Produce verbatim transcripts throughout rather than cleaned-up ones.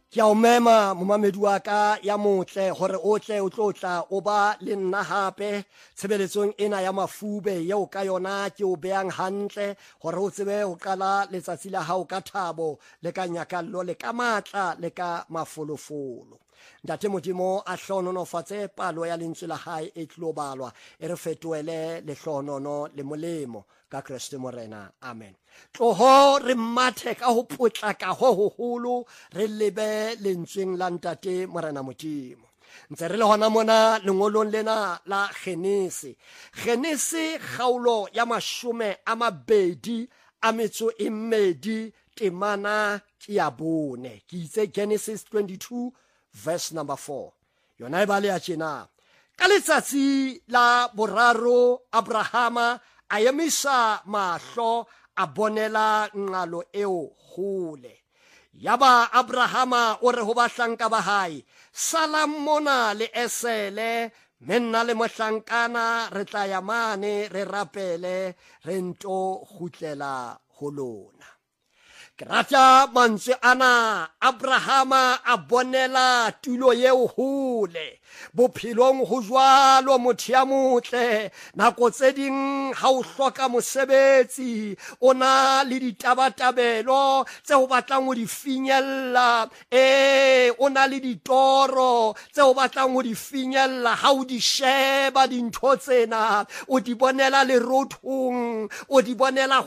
Ke a o mema momamedi wa ka ya motle hore o tle o tlotla o ba le nna hape tshebeletsong ena ya mafube yeo ka yona ke o beang hantle hore o tsebe ho qala letsatsi la hao ka thabo le ka nyakallo le ka matla le ka mafolofolo. Ntate Modimo a hlononofatse palo ya lentswe la hae e tlo balwa e re fetoele le hlonono le molemo ka Kriste Morena. Amen. Tloho re mathe ka ho potlaka ho hoholo re lebe lentsweng la Ntate Morena Modimo. Ntse re le hona mona lengolong lena la Genese. Genese kgaolo ya mashome a mabedi a metso e mmedi temana ke ya bone. Ke itse Genesis twenty-two verse number four. Yona e bale ya tjena. Ka letsatsi la boraro Abrahama a emisa mahlo a bonela nqalo eo hole. Yaba Abrahama o re ho bahlanka ba hae, salam mona le esele menna le mohlankana re tla ya mane re rapele re nto khutlela ho lona. Ke rata mantswe ana. Abrahama a bonela tulo yeo hole. Bophelong ho jwalo motho ya motle, nako tse ding ha o hloka mosebetsi o na le ditabatabelo tse o batlang ho di finyella, eh o na le ditoro tse o batlang ho di finyella. Ha o di sheba dintho tsena o di bonela lerothong, o di bonela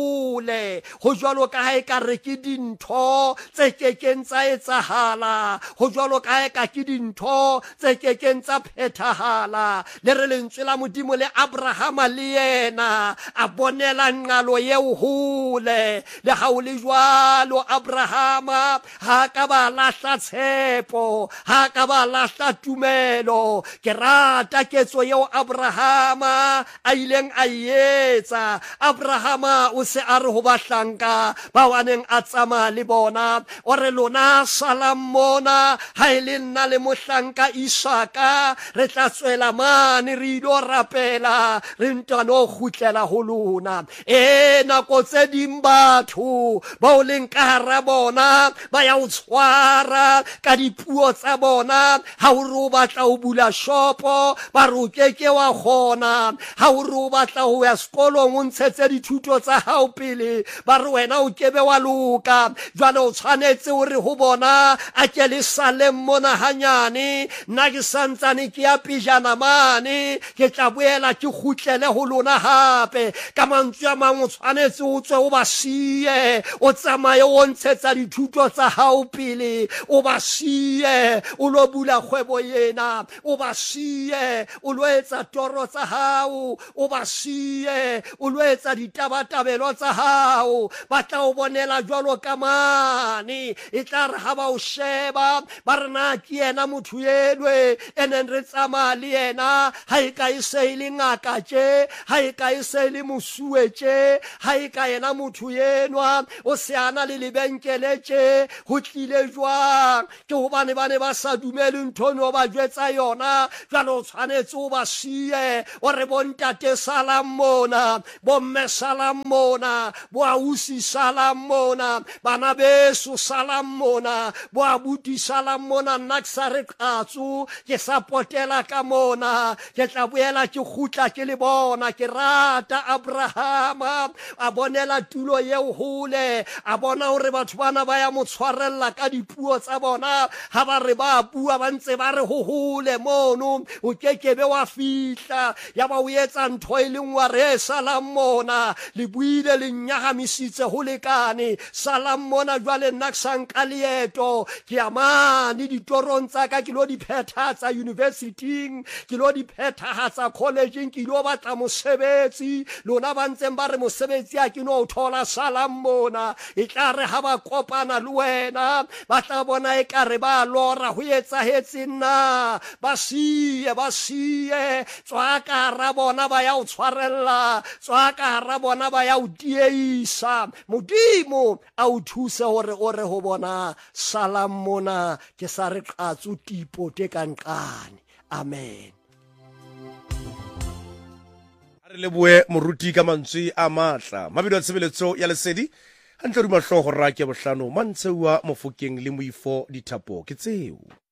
hole, ho jwalo ka ha e ka re ke dintho tse kekeng tsa etsahala, ho jwalo ka ha e ka ke dintho tse kekeng tsa phethahala. Le re lentswe la Modimo le Abrahama le yena a bonela nqalo yeo hole. Le ha o le jwalo Abrahama ha ka ba lahla tshepo, ha ka ba lahla tumelo. Ke rata ketso yeo Abrahama a ileng a etsa. Abrahama o se a re ho bahlanka ba waneng a tsamaya le bona, o re lona salam mona ha e le nna le mohlanka Isaka re tla tswela mane re ilo rapela re ntano khutlela ho lona. E nako tse ding batho ba o leng ka hara bona ba ya o tshwara ka dipuo tsa bona. Ha o re o batla o bula shopo ba re o keke wa kgona, ha o re o batla ho ya sekolong o ntshetse dithuto tsa hao pele ba re wena o kebe wa loka. Jwale o tshwanetse o re ho bona a ke le sale mona hanyane, nna ke santsane ke ya pijana mane, ke tla boela ke kgutlele ho lona hape. Ka mantswe a mang o tshwanetse o tswe o ba siye, o tsamaye o ntshetsa dithuto tsa hao pele, o ba siye o lo bula kgwebo yena, o ba siye o lo etsa toro tsa hao, o ba siye o lo etsa ditabatabelo tsa hao. Ba tla o bonela jwalo ka mane, e tla re ha ba o sheba ba re na ke yena motho yenwe ene re tsamaya le yena. Ha e ka e se le ngaka tje, ha e ka e se le mosuwe tje, ha e ka yena motho yenwa o se ana le lebenkele tje, ho tlile jwang? Ke hobane ba ne ba sa dumele ntho no ba jwetsa yona. Jwale o tshwanetse o ba siye o re bontate salam mona, bomme salam mona, bo ausi salam mona, bana beso salam mona, bo abuti salam mona. Nna ke sa re qatsu ke sa potela ka mona, ke tla boela ke khutla ke le bona. Ke rata Abrahama a bonela tulo yeo hole, a bona hore batho bana ba ya mo tshwarella ka dipuo tsa bona. Ha ba re ba bua ba ntse ba re ho hole mono o kekebe wa fihla. Ya ba o etsa ntho e leng wa re salam mona le buile le nyahamisitse ho lekane. Salam mona jwale nna ke sa nka leeto ke ya mane ditorong tsa ka ke lo di phethatsa university, ke lo di phethatsa college, ke lo batla mosebetsi. Lona ba ntseng ba re mosebetsi a ke no o thola. Salam mona e tla re ha ba kopana le wena ba tla bona e ka re ba lora ho etsahetse nna. Ba siye ba siye tswa ka hara bona ba ya o tshwarella, tswa ka hara bona ba ya o diehisa. Modimo a o thuse hore o re ho bona salam mona ke sa re qatsu tipo te kankane. Amen. Re leboe moruti ka mantswe a matla. Mabedi wa tshebeletso ya lesedi hantle re mahlogo ra ke bohlano mantsewa mofokeng le moifo dithapo ke tseo